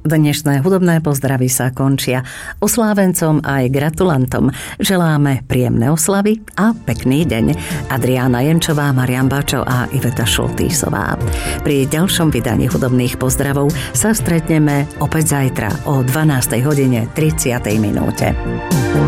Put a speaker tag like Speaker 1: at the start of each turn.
Speaker 1: Dnešné hudobné pozdravy sa končia. Oslávencom aj gratulantom želáme príjemné oslavy a pekný deň. Adriána Jenčová, Marian Báčo a Iveta Šultísová. Pri ďalšom vydaní hudobných pozdravov sa stretneme opäť zajtra o 12:30.